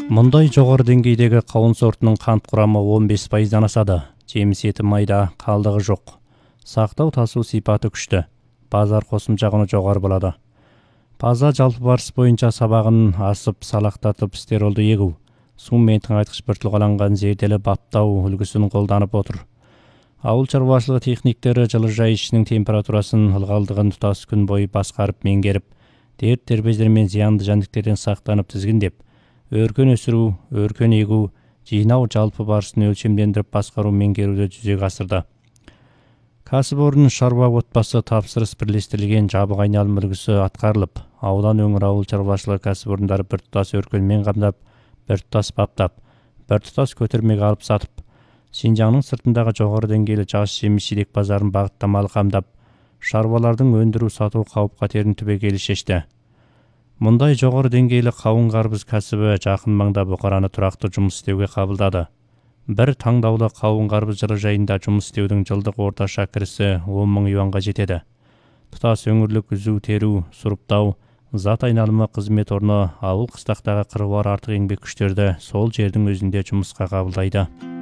Мұндай жоғары деңгейдегі қауын сортының қант құрамы 15%-дан асады. Жеміс еті майда, қалдығы жоқ. Сақтау тасу сипаты күшті. Базар қосымша құны жоғары болады. Таза жалпы барыс бойынша сабағын асып, салақтатып стеролды егу. Сумен тыңайтқыш біртілғаланған зерделі баптау үлгісін қолданып отыр. Ауыл шаруашылығы техниктері жылыжай ішінің температурасын, ылғалдығын тұтас күн бойы басқарып меңгеріп, дерт-дербездер мен зиянды жәндіктерден сақтанып тізгіндеп, өркен өсіру, өркен егу, жинау жалпы барысын өлшемдендіріп басқару меңгеруді жүзеге асырды. Кәсіпорын шаруа отбасы тапсырыс бірлестірілген жабық айналым үлгісі атқарылып, аудан өңір ауыл шаруашылығы кәсіпорындары біртұтас өркенмен қамдап, біртұтас баптап, біртұтас көтермеге алып сатып, Шинжаңның сыртындағы жоғары деңгейлі жас жеміс-жидек базарын бағыттамалы қамдап, шаруалардың өндіру сату қауіп-қатерін түбегейлі шешті. Мұндай жоғары деңгейлі қауын-қарбыз кәсібі жақын маңда бұқараны тұрақты жұмыс істеуге қабылдады. Бір таңдаулы қауын-қарбыз жылыжайында жұмыс істеудің жылдық орташа кірісі 10 мың юанға жетеді. Тұтас өңірлік үзу, теру, сұрыптау, зат айналымы қызмет орны ауыл қыстақтағы қыруар артық еңбек күштерді сол жердің өзінде жұмысқа қабылдайды.